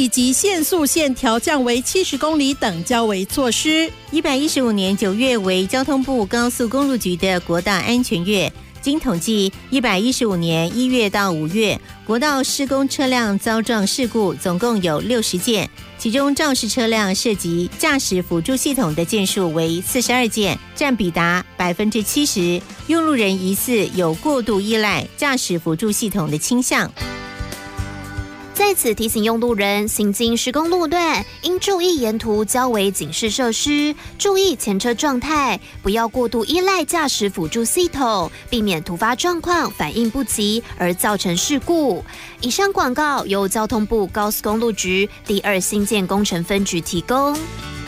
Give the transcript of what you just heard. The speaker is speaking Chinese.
以及限速线调降为70公里等交维措施。 115年9月为交通部高速公路局的国道安全月。经统计，115年1月到5月，国道施工车辆遭撞事故总共有60件，其中肇事车辆涉及驾驶辅助系统的件数为42件，占比达70%。用路人疑似有过度依赖驾驶辅助系统的倾向。 在此提醒用路人，行经施工路段，应注意沿途交维警示设施，注意前车状态，不要过度依赖驾驶辅助系统，避免突发状况反应不及而造成事故。以上广告由交通部高速公路局第2新建工程分局提供。